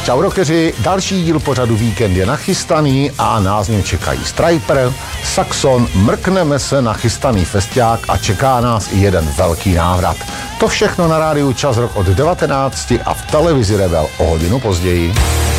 Čau rockeři, další díl pořadu Víkend je nachystaný a nás ním čekají Stryper, Saxon, mrkneme se na chystaný festiák a čeká nás i jeden velký návrat. To všechno na rádiu Čas Rock od 19 a v televizi Rebel o hodinu později.